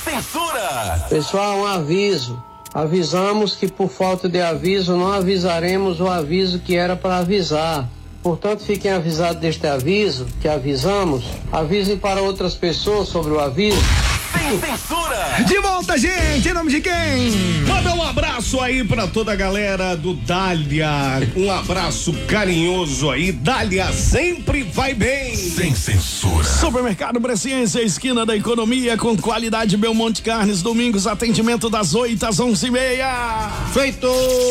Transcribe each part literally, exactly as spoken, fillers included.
censura. Pessoal, um aviso. Avisamos que por falta de aviso não avisaremos o aviso que era para avisar. Portanto, fiquem avisados deste aviso que avisamos. Avisem para outras pessoas sobre o aviso. Sem censura. De volta, gente, em nome de quem? Manda um abraço aí pra toda a galera do Dália. Um abraço carinhoso aí. Dália sempre vai bem. Sem censura. Supermercado Bresciense, esquina da economia, com qualidade Belmonte Carnes, domingos, atendimento das oito às onze e meia. Feito!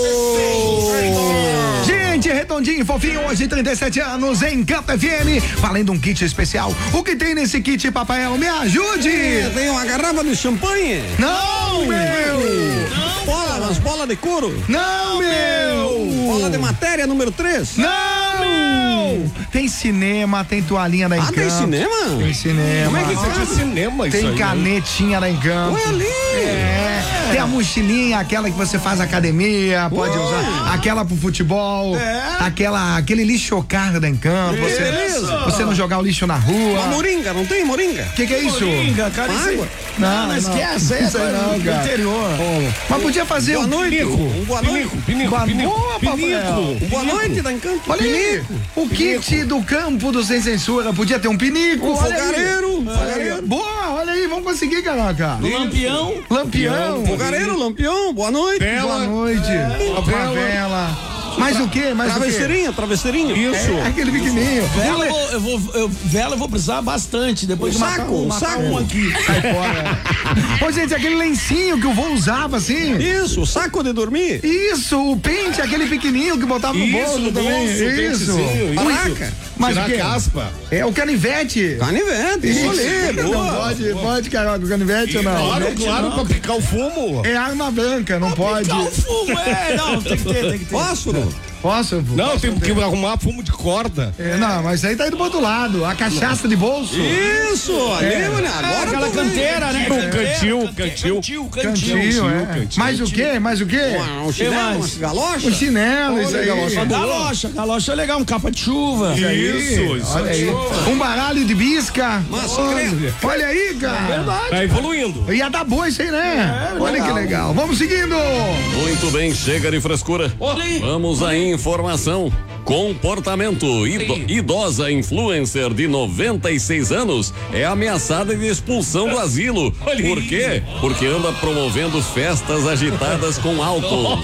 Gente, redondinho e fofinho, hoje trinta e sete anos em Campo F M, valendo um kit especial. O que tem nesse kit, Papael? Me ajude! Tem uma garrafa de champanhe? Não, meu! Não, bola, umas bolas de couro? Não, meu! Bola de matéria número três? Não! Tem cinema, tem toalhinha da Ah, Encanto. tem cinema? Tem cinema. Como é que isso é de cinema isso Tem aí? canetinha da Encanto. Olha ali! É. Tem a mochilinha, aquela que você faz academia, pode Ué. usar. Aquela pro futebol. É. Aquela, aquele lixocar da Encanto. Você, Beleza. você não jogar o lixo na rua. Uma moringa, não tem moringa? O que, que é isso? Moringa, cara, isso aí- Água? Não, não esquece, é isso aí não, do cara. interior. Mas podia fazer Boa um noite. pinico. Um boa noite. Pinico, pinico, Boa- pinico. Boa, Papael. Pinico. Boa noite da Encanto. Olha aí, o kit do campo do Sem Censura podia ter um pinico. O olha aí. fogareiro. Olha aí. Boa, olha aí, vamos conseguir, caraca. Lampião. Lampião. Fogareiro, lampião, boa noite. Boa noite. Uma vela. Mais o quê? Mais o quê? Travesseirinha, travesseirinha. Isso. É, aquele pequenininho. Vela eu vou, eu vou, eu, vela eu vou precisar bastante depois O de matar saco, um, o matar saco. um aqui. Sai fora. Ô, gente, aquele lencinho que o vô usava assim. Isso, saco de dormir. Isso, o pente, aquele pequenininho que botava no Isso, bolso no também. bolso, Isso. pentezinho, isso. Caraca. Mas o Tirar quê? caspa. É o canivete. Canivete, isso ali, Não boa. pode, pode, caraca, o canivete ou não? Claro, Canivete claro, não. pra picar o fumo. É arma branca, não pode. Picar o fumo, é, não, tem que ter, tem que ter. Fósforo. Posso? vô? Não, tem que arrumar fumo de corda. É, não, mas isso aí tá indo pro outro lado. A cachaça de bolso. Isso, ali, mulher. Agora Aquela tô vendo. canteira, né? Um cantil, Cante- cantil. Cantil, cantil. Cantinho, é. cantinho. Mais o quê? Mais o quê? Um chinelo, mais? umas galochas. O chinelo, isso aí. Uma galocha, galocha é legal, um capa de chuva. Isso, isso. Olha aí. Um baralho de bisca. Massa, Olha, olha aí, cara. Tá evoluindo. Ia dar boa isso aí, né? Olha que legal. Vamos seguindo. Muito bem, chega de frescura. Vamos à informação. Comportamento. Ido, idosa influencer de noventa e seis anos é ameaçada de expulsão do asilo. Por quê? Porque anda promovendo festas agitadas com álcool.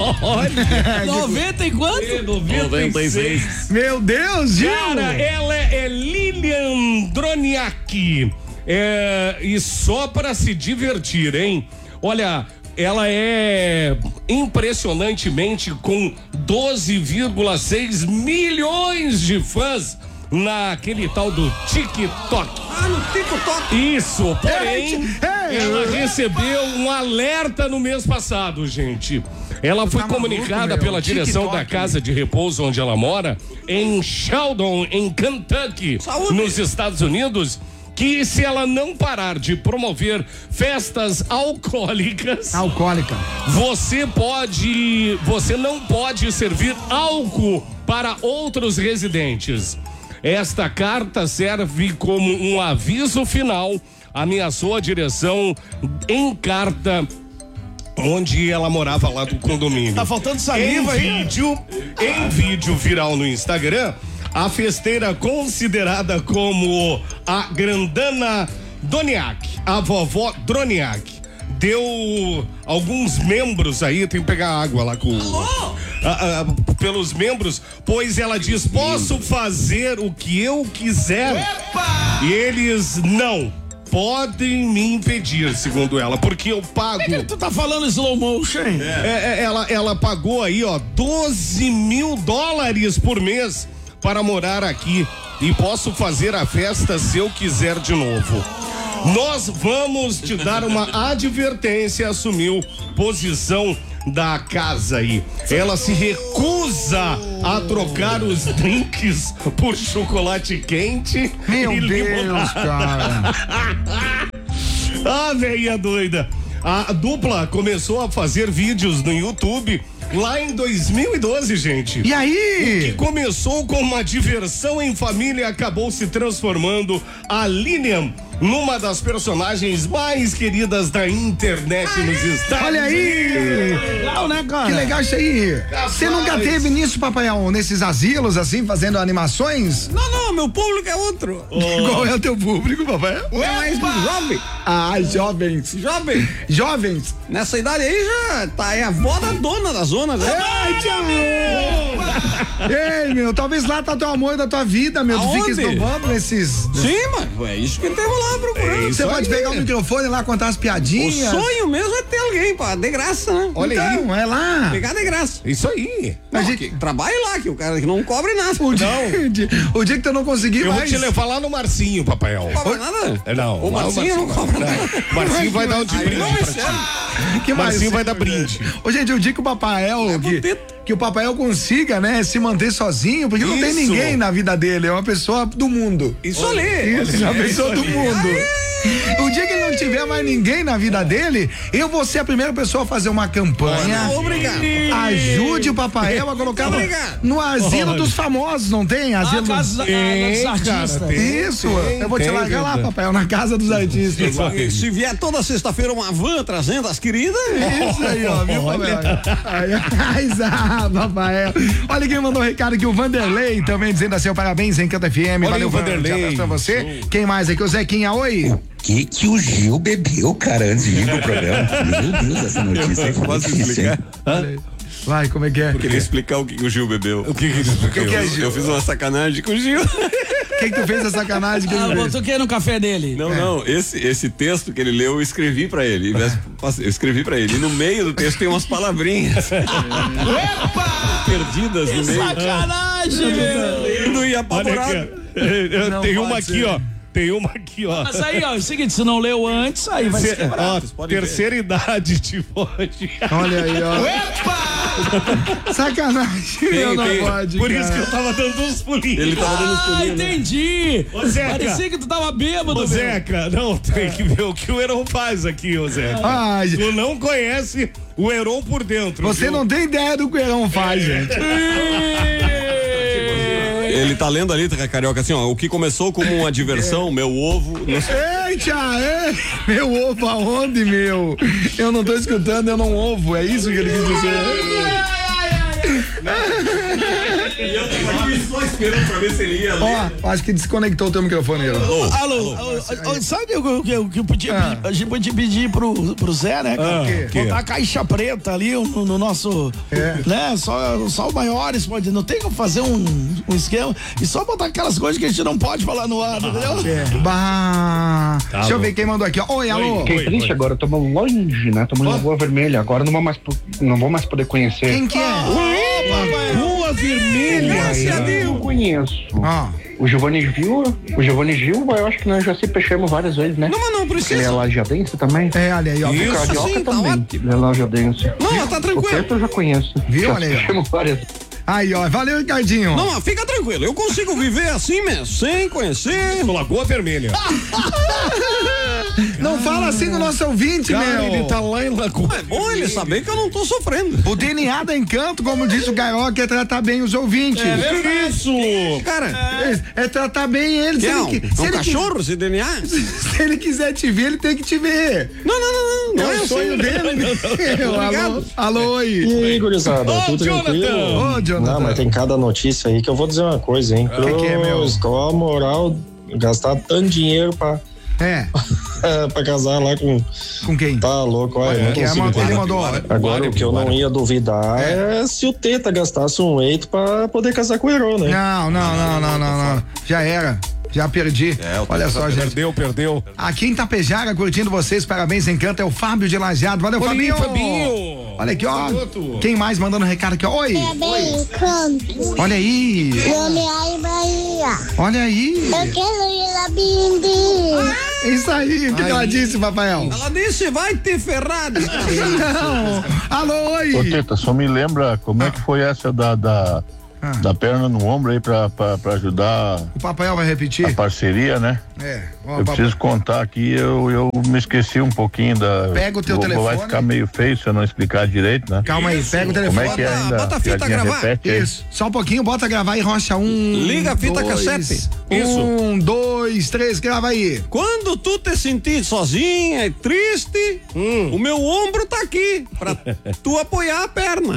noventa e quanto? noventa e seis. Meu Deus, Gil. Cara, ela é Lilian Droniak. É, e só para se divertir, hein? Olha, ela é impressionantemente com doze vírgula seis milhões de fãs naquele tal do TikTok. Ah, no TikTok. Isso, porém, É, é, ela é. recebeu um alerta no mês passado, gente. Ela foi Tá comunicada maluco, meu. pela direção TikTok. da casa de repouso onde ela mora, em Sheldon, em Kentucky, Saúde. nos Estados Unidos, que se ela não parar de promover festas alcoólicas, Alcoólica. você pode, você não pode servir álcool para outros residentes. Esta carta serve como um aviso final, ameaçou a direção em carta onde ela morava lá do condomínio. Tá faltando saliva em aí. vídeo, em vídeo viral no Instagram, a festeira considerada como a grandana Droniak, a vovó Droniak, deu alguns membros aí, tem que pegar água lá com a, a, pelos membros, pois ela diz: posso fazer o que eu quiser. Epa! E eles não podem me impedir, segundo ela, porque eu pago. Tu tá falando slow motion? É, é, ela, ela pagou aí, ó, doze mil dólares por mês para morar aqui e posso fazer a festa se eu quiser de novo. Nós vamos te dar uma advertência, assumiu posição da casa aí. Ela se recusa a trocar os drinks por chocolate quente. Meu e Deus, limonada. cara. Ah, velha doida. A dupla começou a fazer vídeos no YouTube lá em dois mil e doze, gente. E aí? Que começou com uma diversão em família e acabou se transformando. A Lilian numa das personagens mais queridas da internet nos Estados Olha aí! Legal, né, cara? Que legal isso aí. Você nunca teve nisso, Papaião, nesses asilos, assim, fazendo animações? Não, não, meu público é outro. Qual é o teu público, Papaião? É mais jovem. Ah, jovens. Jovem. Jovens. Nessa idade aí já tá, é a avó da dona da zona, né? Ai, tchau! Ei, meu, talvez lá tá teu amor da tua vida, meu. Tu fica Aonde? esnobando nesses... Sim, mas é isso que temos lá procurando. Você pode pegar o microfone lá, contar as O piadinhas. sonho mesmo é ter alguém, pá, de graça, né? Olha Então, é lá. Pegar de graça. Isso aí. Não, A gente- que trabalhe lá, que o cara que não cobre nada. O dia, o dia que tu não conseguir Eu vou mais... te levar lá no Marcinho, Papaião. Não cobra nada? É, não. O lá Marcinho não cobra nada. O Marcinho vai dar um de Aí brinde não é pra sério. ti. Que O Marcinho mais? vai dar brinde. Ô, gente, o dia que o Papael, que, que o Papael consiga, né, se manter sozinho, porque não tem Isso. ninguém na vida dele, é uma pessoa do mundo. Isso ali. Isso, é uma pessoa do mundo. O dia que ele não tiver mais ninguém na vida dele, eu vou ser a primeira pessoa a fazer uma campanha. Não, obrigado. Ajude o Papael a colocar no, Obrigado. no asilo dos famosos, não tem? Ah, Asilo casa da- Tem, dos artistas. cara, tem. Isso, Tem, eu vou te tem, largar lá, tem. Papael, na casa dos artistas. E se vier toda sexta-feira uma van trazendo as queridas, Isso aí, ó, viu, Papael? Ai, ai, ah, Papael. Olha quem mandou um recado aqui, o Vanderlei, também dizendo assim, ó, parabéns, Encanta F M. Olha Valeu, o Vanderlei. Um abraço pra você. Quem mais aqui? O Zequinha, oi. Que que o Gil bebeu, cara, antes de ir pro programa? Meu Deus, essa notícia aí foi Posso difícil, hein? explicar? Vai, como é que é? Eu queria explicar o que que o Gil bebeu. O que que isso? O que que é, Gil? Eu fiz uma sacanagem com o Gil. Quem que tu fez a sacanagem? Que Ah, ele fez? botou o que no café dele? Não, não, esse, esse texto que ele leu, eu escrevi pra ele. Eu escrevi pra ele. E no meio do texto tem umas palavrinhas. Perdidas no meio. Sacanagem, meu. não ia Olha apavorado. aqui, ó. Eu Não tenho uma pode aqui, ser. ó. Tem uma aqui, ó. Mas aí, ó, é o seguinte, se não leu antes, aí vai se Ter- quebrar. ó, terceira idade de pode. Olha aí, ó. Sacanagem, eu não tem. pode. Por isso que cara. eu tava dando uns pulinhos. Ele tava dando os Ah, pulinhos. né? entendi. Ô, Zeca. Parecia que tu tava bêbado, Ô, meu. Zeca, não, tem que ver o que o Heron faz aqui, ô Zeca. Ai, Tu não conhece o Heron por dentro. você viu? não tem ideia do que o Heron faz, gente. Ele tá lendo ali, tá, Carioca, assim, ó. O que começou como uma diversão, meu ovo. Não sei. Eita, ei, meu ovo aonde, meu? Eu não tô escutando, eu não ovo, é isso que ele quis dizer. E eu tava aqui só esperando pra ver se ele ia ler. Ó, acho que desconectou o teu microfone, Heron. Alô, alô, alô, sabe o que eu, que eu podia Ah. pedir? A gente podia pedir pro, pro Zé, né, cara? Ah, o quê? Botar a caixa preta ali no, no nosso. É. Né? Só, só os maiores pode. Não tem como fazer um, um esquema e só botar aquelas coisas que a gente não pode falar no ar, entendeu? É, bah. Deixa eu bom. ver quem mandou aqui, ó. Oi, alô. Oi, Fiquei triste agora, tô longe, né? Tô na Lagoa Vermelha. Agora não vou mais, po- não vou mais poder conhecer. Quem que é? Rua Vermelha. Eu não conheço. Ó. O Giovanni Gil, o Giovanni Gil, eu acho que nós já se fechamos várias vezes, né? Não, mas não Ele é precisa. lajadense também? É, olha aí, ó. O Carioca sim, tá também, ótimo. ele é lajadense. Não, mas tá O tranquilo. Pedro eu já conheço. Viu? Já Olha aí, se ó. fechamos várias. Aí, ó. Valeu, Ricardinho. Não, mas fica tranquilo. Eu consigo viver assim mesmo, sem conhecer. Lagoa Vermelha. Não fala assim do nosso ouvinte, Cara, meu. ele tá lá em Lagoa. É bom ele saber que eu não tô sofrendo. O D N A da Encanto, como disse o Carioca, é tratar bem os ouvintes. Que isso? Cara, É, é tratar bem eles. que Se é ele, um, qui- é se um ele cachorro esse D N A? qui- se ele quiser te ver, ele tem que te ver. Não, não, não, não. Não É é o sonho assim. dele. alô, Obrigado. alô, oi. E aí, gurizada, Ô, tudo Jonathan! tranquilo? Ô, Jonathan. Não, mas tem cada notícia aí que eu vou dizer uma coisa, hein? que que é, meu? Cruz, qual a moral gastar tanto dinheiro pra, É, pra casar lá com... com quem? Tá louco, olha, eu não Que é, consigo ele entender. mandou. Agora, o que eu não ia duvidar é, se o Teta gastasse um eito pra poder casar com o Heron, né? Não, não, não, não, não, não. Já era. Já perdi. É, o Olha Teta só, gente. Perdeu, perdeu. Aqui em Tapejara, curtindo vocês, parabéns, Encanta, é o Fábio de Lajeado. Valeu, Olha aí, Fabinho. Fabinho. Olha aqui, ó. Garoto. Quem mais mandando recado aqui, ó? Oi. Parabéns, canto. Olha aí. Nome é Bahia. Olha aí. Eu quero ir lá bindi. É isso aí. O que, que ela disse, Papael? Ela disse, vai ter ferrado. Não. Alô, Ô, oi. Teta, só me lembra como é que foi essa da, da, Ah. da perna no ombro aí pra, pra, pra ajudar. O Papael vai repetir? A parceria, né? É. Ó, eu papai. preciso contar aqui, eu, eu me esqueci um pouquinho da. Pega o teu vou, telefone. Vai ficar meio feio se eu não explicar direito, né? Calma aí, pega o telefone. Como é que é ainda? Bota a fita Piadinha, gravar. repete aí. Isso, só um pouquinho, bota a gravar e rocha um. Liga a fita dois, cassete. Isso. Um, dois, três, grava aí. Quando tu te sentir sozinha e triste, hum. o meu ombro tá aqui pra tu apoiar a perna.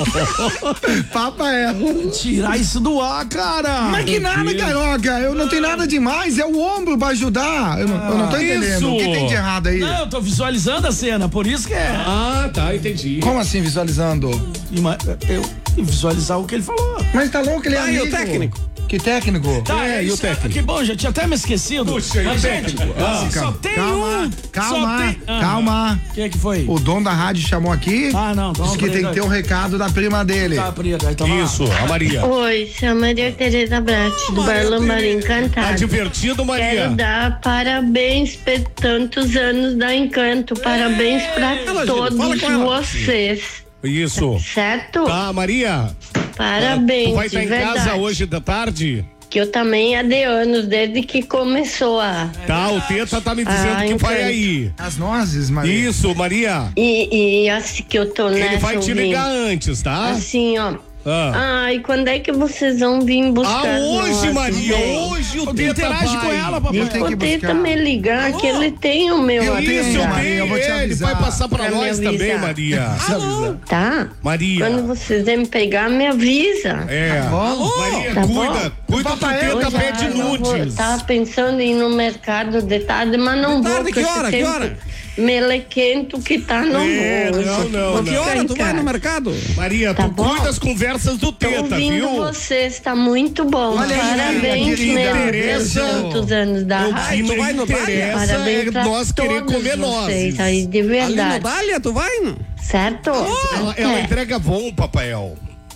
Papael. Tirar isso do ar, cara. Mas que nada, Carioca. Eu não tenho nada demais. É o ombro pra ajudar. Eu não, eu não tô entendendo. Isso. O que tem de errado aí? Não, eu tô visualizando a cena, por isso que é. Ah, tá, entendi. Como assim visualizando? Eu visualizar o que ele falou. Mas tá louco, ele é ah, amigo. e o técnico? Que técnico? Tá, é, e o técnico? Que bom, já tinha até me esquecido. Puxa, mas, e o gente, técnico? ah, só tem calma, um. calma, tem... ah, calma. O que é que foi? O dono da rádio chamou aqui. Ah, não. Disse que tem que ter um recado da prima dele. Tá, Prida, então Isso, a Maria. Oi, sou a Maria Tereza Brat, do Bar Lambari Encantado. Tá divertido, Maria? Quero dar parabéns por tantos anos da Encanto. Parabéns pra Ela, todos fala com ela. vocês. Isso. Certo? Tá, Maria. Parabéns, Tu vai estar de em verdade. casa hoje da tarde? Que eu também há de anos, desde que começou a... Tá, o Teta tá me dizendo Ah, que vai Encanto. aí. As nozes, Maria. Isso, Maria. E, e assim que eu tô nessa... Ele vai te ouvindo. ligar antes, tá? Assim, ó. Ah. Ai, quando é que vocês vão vir buscar Ah, hoje, nós, Maria, bem? hoje o Tu Teta interage vai. com ela, papai. Eu tenho que O Teta buscar. me ligar, que ele tem o meu Eu, isso, eu WhatsApp. tenho, eu vou te é, ele avisar. vai passar pra, Pra me nós avisar. também, Maria. Tá? Maria. Quando vocês vêm pegar, me avisa. É. Tá bom? Maria, Tá cuida, bom? cuida que o Teta Hoje, pede ah, eu vou- nudes. Tava pensando em ir no mercado de tarde, mas não De vou. tarde, porque que hora, esse que tempo hora? Melequento que tá, não É, vou. não, não, Vou não. Que ficar hora em tu vai no casa. mercado? Maria, Tá tu bom? cuida das conversas do Tô Teta, ouvindo viu? vocês, tá muito bom. Olha aí, Parabéns querida. mesmo Interessa. por tantos anos da O rádio. que tu não vai no interessa Parabéns é pra nós querer todos comer vocês nozes. aí, de Ali no verdade. Dália, tu vai, não? Certo? Ela, ela Até. entrega bom, Papael.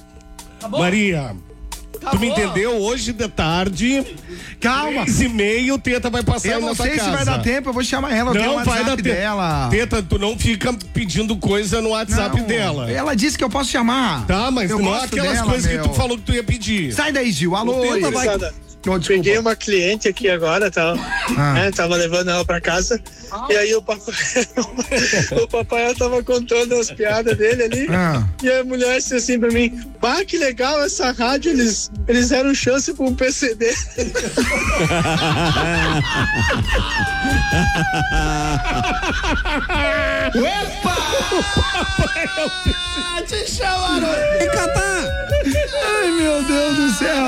Maria, tu me entendeu? Hoje de tarde, Calma. três e meia, o Teta vai passar Eu aí não na tua sei casa. se vai dar tempo, eu vou chamar ela. Eu tenho o Não vai dar WhatsApp tempo. dela. Teta, tu não fica pedindo coisa no WhatsApp Não, dela. Ela disse que eu posso chamar. Tá, mas eu não é gosto aquelas dela, coisas meu. que tu falou que tu ia pedir. Sai daí, Gil. Alô, oi. Teta vai- Oh, desculpa. Peguei uma cliente aqui agora, tá? Ah. É, tava levando ela pra casa. E aí o papai, o papai tava contando as piadas dele ali. Ah. E a mulher disse assim pra mim: "Bah, que legal essa rádio, eles, eles deram chance pra um P C D." Te chamaram. E catar. Ai, meu Deus do céu.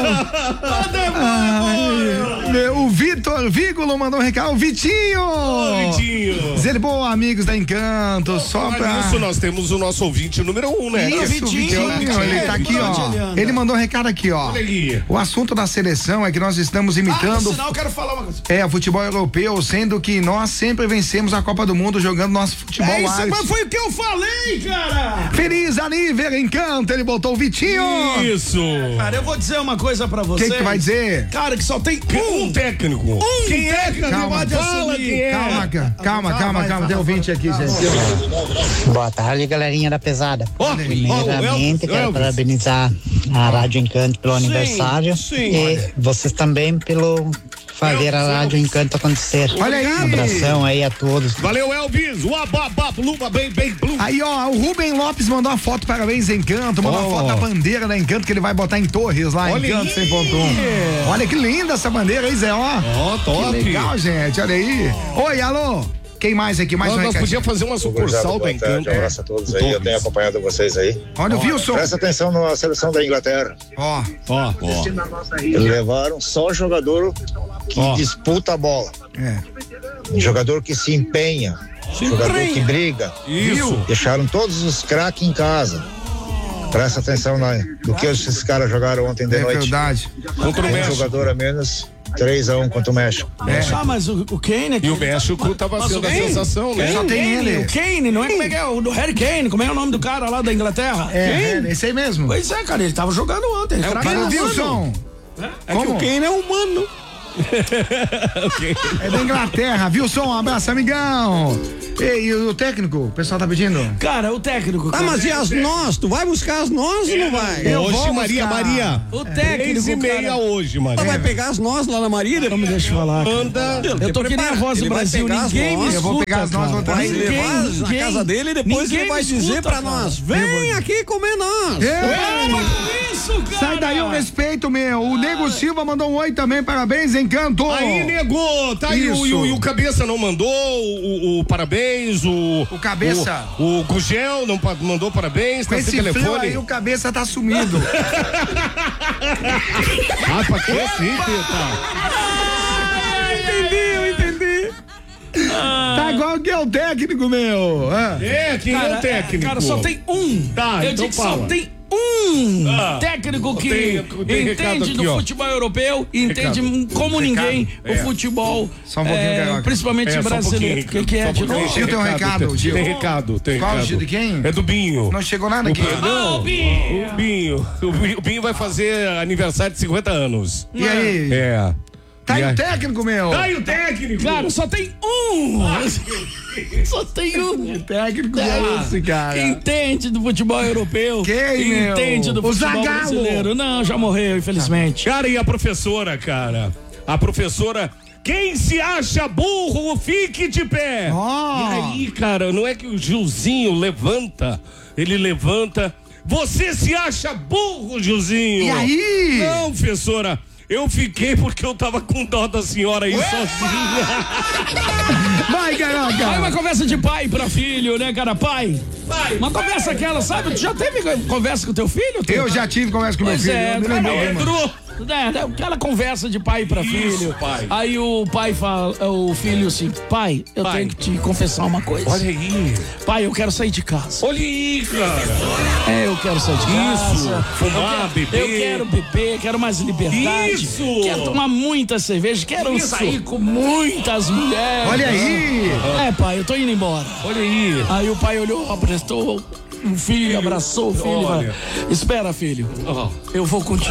Ai, meu, o Vitor Vígulo mandou um recado. O Vitinho. Vitinho. Diz ele, bom, amigos da Encanto, só Olha pra... isso, nós temos o nosso ouvinte número um, né? Isso, Vitinho, Vitinho, ele tá aqui, ó. Ele mandou um recado aqui, ó. Olha aí. O assunto da seleção é que nós estamos Ah, no imitando sinal eu quero falar uma coisa. é, o futebol europeu, sendo que nós sempre vencemos a Copa do Mundo jogando nosso futebol É isso, arte. mas foi o que eu falei, cara. Feliz aniversário, Encanto, ele botou o Vitinho. Isso. Cara, eu vou dizer uma coisa pra O vocês. que que tu vai dizer? Cara, que só tem Um um, técnico. um Quem é? técnico que Calma, pode fala assumir. quem é. Calma, ca- calma, calma, vai, calma, vai, tem ouvinte aqui, gente. Boa tarde, galerinha da pesada. Ó, ó, Primeiramente, o quero Elvis. parabenizar a Rádio Encanto pelo Sim, aniversário sim. e vocês também pelo fazer a Rádio Encanto acontecer. Olha aí. Um abração aí a todos. Valeu, Elvis. Uababa, bluma, bem, bem, blum. Aí, ó, o Rubem Lopes mandou uma foto, parabéns, Encanto, mandou uma Oh. foto da bandeira da Encanto que ele vai botar em Torres lá, Olha Encanto aí. cem ponto um. Olha que linda essa bandeira aí, Zé, ó. Ó, top. Que legal, gente, olha aí. Oi, alô. Quem mais aqui? Mais Nós, um nós recadinho. podíamos fazer uma sucursal da Encanto. Um abraço a todos aí, eu tenho acompanhado vocês aí. Olha o Wilson. Presta atenção na seleção da Inglaterra. Ó, ó, ó. Levaram só jogador que Ó. disputa a bola. É. Jogador que se empenha. Se jogador emprenha. que briga. Isso. Deixaram todos os craques em casa. Presta atenção na, do que esses caras jogaram ontem de é noite. verdade. Contra o Um México. jogador a menos, três a um contra o México. É. Ah, mas o, o Kane aqui. E o México tava Mas sendo o a Kane? sensação, né? Só tem Kane, ele. O Kane, não é como é que é? O do Harry Kane, como é o nome do cara lá da Inglaterra? É, Kane? é esse aí mesmo. Pois é, cara, ele tava jogando ontem. É o Para o Kane Wilson. É que o Kane é humano. É da Inglaterra. Wilson, um abraço, amigão. Ei, e o técnico? O pessoal tá pedindo? Cara, o técnico. Tá, mas e as nós? Tu vai buscar as nós ou não vai? Eu hoje, Maria, Maria. O técnico, três e meia cara. hoje, Maria. Tu vai pegar as nós lá na Marília? Não me deixa falar. Anda. Eu tô que nem a voz do Brasil, ninguém me escuta. Eu vou pegar as nós, vou Vai trazer. levar na casa dele e depois ele vai dizer pra nós: vem aqui comer nós. Isso, cara. Sai daí o respeito, meu. O Nego Silva mandou um oi também, parabéns, Encanto. Aí, nego, tá aí o, e o, e o Cabeça não mandou o, o, o parabéns, o... O Cabeça? O, o Gugel não pa- mandou parabéns, Com tá esse sem frio telefone. aí, o Cabeça tá sumido. Ah, pra que assim, Teta? Entendi, eu entendi. Tá igual que é o técnico, meu. Ah. É, quem Cara, é o técnico? Cara, só tem um. Tá, eu então digo que fala. só tem um Ah. técnico que Tem- tem recado entende aqui, do ó. futebol europeu e entende Recado. como ninguém É. o futebol, Só um pouquinho, é, Carioca. principalmente É, só um brasileiro. O pouquinho, que, que só é um de pouquinho. novo? Gil, tem um recado, tem, Gil. Tem recado, tem Qual, recado. Gil, de quem? É do Binho. Não chegou nada O aqui. Binho. Ah, o Binho. O Binho. O Binho. O Binho vai fazer aniversário de cinquenta anos. E aí? É. Tá E aí aí? o técnico, meu. Tá aí o técnico. Cara, só tem um. Só tem um. Que técnico é esse, cara? Que entende do futebol europeu. Quem, meu? entende do O futebol Zagallo. brasileiro. Não, já morreu, infelizmente. Cara, e a professora, cara? A professora... Quem se acha burro, fique de pé. Oh. E aí, cara, não é que o Gilzinho levanta, ele levanta. Você se acha burro, Gilzinho? E aí? Não, professora. Eu fiquei porque eu tava com dó da senhora aí sozinha. Vai, Carioca. Aí uma conversa de pai pra filho, né, cara? Pai. Pai, Uma pai. conversa aquela, sabe? Tu já teve conversa com teu filho? Eu já tive conversa com meu Pois filho. é, eu me lembrei, mano. Pedro. É, aquela conversa de pai pra Isso, filho. pai. Aí o pai fala, o filho assim, pai, eu Pai. tenho que te confessar uma coisa. Olha aí. Pai, eu quero sair de casa. Olha aí, cara. É, eu quero sair de casa. Isso, fumar, eu quero, beber. Eu quero beber, quero mais liberdade. Isso. Quero tomar muita cerveja, quero Isso. sair com muitas mulheres. Olha aí. É, pai, eu tô indo embora. Olha aí. Aí o pai olhou, aprestou o filho, abraçou o filho. Olha. e falou, espera, filho, Oh. eu vou contigo.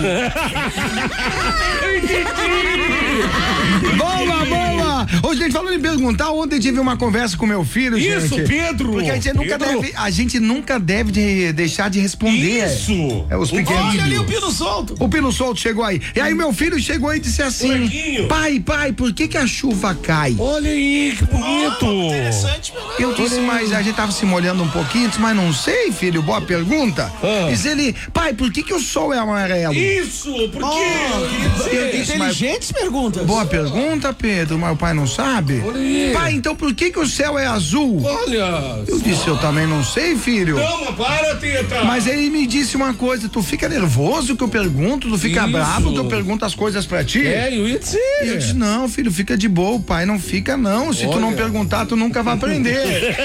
Boa, boa! Ô, gente, falando em perguntar, ontem tive uma conversa com meu filho, Isso, gente. Pedro! Porque a gente nunca Pedro. deve, a gente nunca deve de- deixar de responder. Isso. É os pequenos. Olha ali o pino solto. O Pino Solto chegou aí. E aí meu filho chegou e disse assim: Molequinho. pai, pai, por que que a chuva cai? Olha aí, que bonito. Interessante, meu. Eu disse, mas a gente tava se molhando um pouquinho, disse, mas não sei, filho, boa pergunta. Ah. Diz ele, pai, por que que o sol é amarelo? Isso, por quê? Eu disse, mas, Inteligentes perguntas. boa pergunta, Pedro, mas o pai não sabe? Olha aí. Pai, então por que que o céu é azul? Olha. Eu disse, eu também não sei, filho. Não, mas para, Teta. Mas ele me disse uma coisa, tu fica nervoso que eu pergunto, tu fica Isso. bravo que eu pergunto as coisas pra ti? É, eu ia dizer. E eu disse, não, filho, fica de boa, o pai não fica não, se tu não Olha. perguntar, tu nunca vai aprender.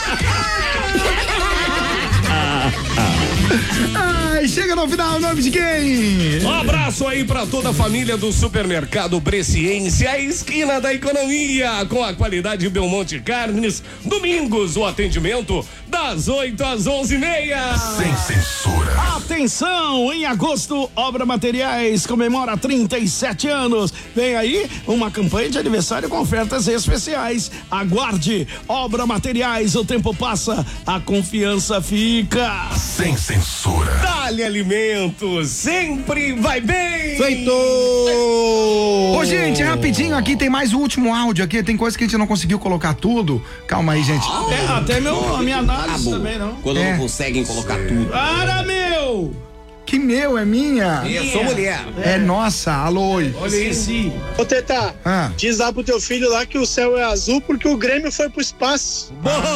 Ai, chega no final, o nome de quem? Um abraço aí pra toda a família do Supermercado Bresciense, a esquina da economia, com a qualidade Belmonte Carnes. Domingos, o atendimento das oito às onze e meia. Sem censura. Atenção, em agosto, Obra Materiais comemora trinta e sete anos. Vem aí uma campanha de aniversário com ofertas especiais. Aguarde, Obra Materiais, o tempo passa, a confiança fica. Sem censura. Dali Alimentos, sempre vai bem. Feito! Ô, gente, rapidinho aqui, tem mais o último áudio aqui, tem coisa que a gente não conseguiu colocar tudo. Calma aí, gente. É, até meu, a minha análise também, não. Quando É. não conseguem colocar tudo. Para, meu! Que meu, é minha? Eu sou mulher. É nossa, alô. Oi. Olha esse. Ô, Teta, Ah. diz lá pro teu filho lá que o céu é azul porque o Grêmio foi pro espaço.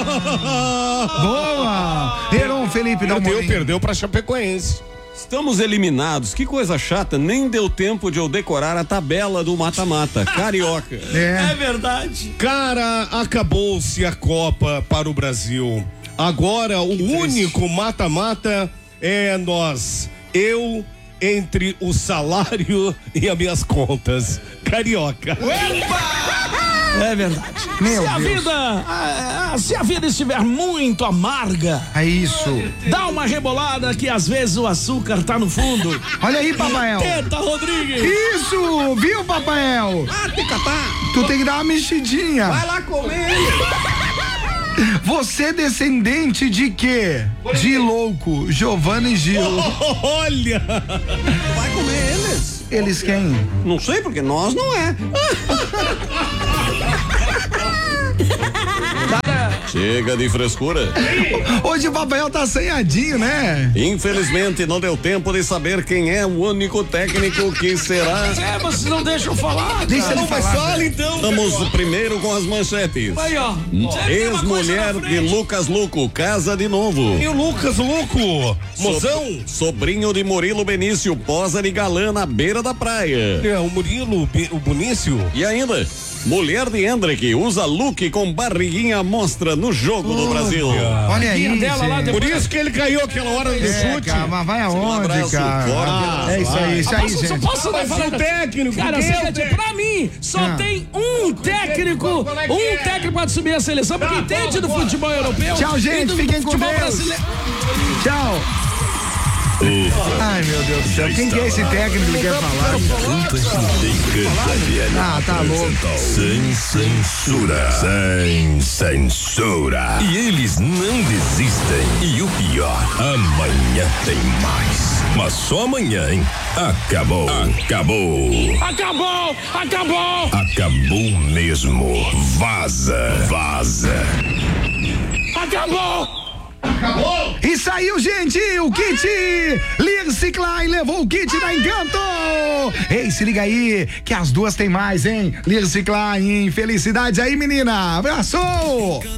Boa! Heron, Felipe, dá um Perdeu, bolinho. perdeu pra Chapecoense. Estamos eliminados. Que coisa chata, nem deu tempo de eu decorar a tabela do mata-mata. Carioca. É. É verdade. Cara, acabou-se a Copa para o Brasil. Agora o único mata-mata é nós. Eu entre o salário e as minhas contas. Carioca. É verdade. Meu se a Deus. vida, ah, ah, se a vida estiver muito amarga, É isso. dá uma rebolada que às vezes o açúcar tá no fundo. Olha aí, Papael. Tenta, Rodrigues. Isso, viu, Papael? Ah, tem que catar. Tu tem que dar uma mexidinha. Vai lá comer. Você é descendente de quê? De louco, Giovanni Gil. Oh, olha! Vai comer eles. Eles quem? Não sei, porque nós não é. Chega de frescura. Hoje o Papai tá assanhadinho, né? Infelizmente não deu tempo de saber quem é o único técnico que será. É, vocês não deixam falar. Deixa ele falar. Fala então. Vamos primeiro com as manchetes. Aí, ó. Ex-mulher de Lucas Luco casa de novo. E o Lucas Luco? Mozão? So, sobrinho de Murilo Benício posa de galã na beira da praia. É, o Murilo, o Bonício. E ainda, mulher de Hendrick usa look com barriguinha à mostra no jogo do Brasil. Olha aí, dela lá Por isso que ele caiu aquela hora do é, chute. cara, mas vai aonde, Um abraço cara? forte. Ah, é isso aí, isso aí, Posso, só gente. posso Mas falar o técnico, Cara, quem é o seguinte, técnico? pra mim, só Ah. tem um técnico, um técnico pra assumir a seleção, porque entende do futebol europeu. Tchau, gente, e do fiquem com futebol Deus. brasileiro. Tchau. Ai, meu Deus do céu. Quem que é esse técnico que quer falar? Ah, tá louco. Sem censura. Sem censura. E eles não desistem. E o pior, amanhã tem mais. Mas só amanhã, hein? Acabou. Acabou. Acabou! Acabou! Acabou mesmo. Vaza. Vaza. Acabou! Acabou! E saiu, gente, o kit Lirce Klein levou o kit da Encanto. Ei, se liga aí, que as duas tem mais, hein? Lirce Klein, felicidades aí, menina. Abraço!